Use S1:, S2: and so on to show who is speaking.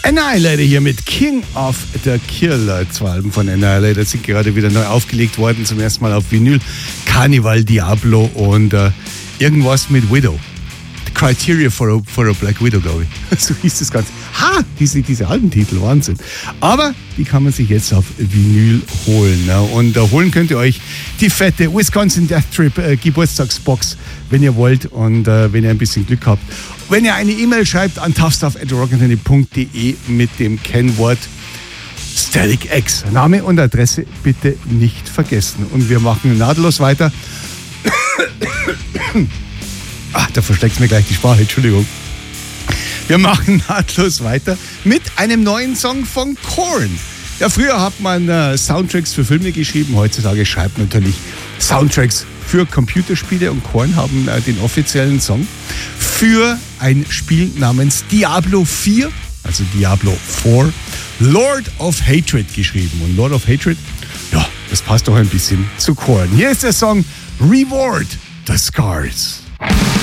S1: Annihilator hier mit King of the Killer. 2 Alben von Annihilator sind gerade wieder neu aufgelegt worden, zum ersten Mal auf Vinyl. Carnival, Diablo und irgendwas mit Widow. The Criteria for a Black Widow, glaube ich. So hieß das Ganze. Ha! Diese Albentitel, Wahnsinn. Aber die kann man sich jetzt auf Vinyl holen. Ne? Und holen könnt ihr euch die fette Wisconsin Death Trip Geburtstagsbox, wenn ihr wollt und wenn ihr ein bisschen Glück habt. Wenn ihr eine E-Mail schreibt an toughstuff@rockantenne.de mit dem Kennwort Static X. Name und Adresse bitte nicht vergessen. Und wir machen nahtlos weiter. Ach, da versteckt mir gleich die Sprache, Entschuldigung. Wir machen nahtlos weiter mit einem neuen Song von Korn. Ja, früher hat man Soundtracks für Filme geschrieben, heutzutage schreibt man natürlich Soundtracks für Computerspiele und Korn haben den offiziellen Song für ein Spiel namens Diablo 4, also Diablo 4, Lord of Hatred geschrieben. Und Lord of Hatred, ja, das passt doch ein bisschen zu Korn. Hier ist der Song Reward the Scars.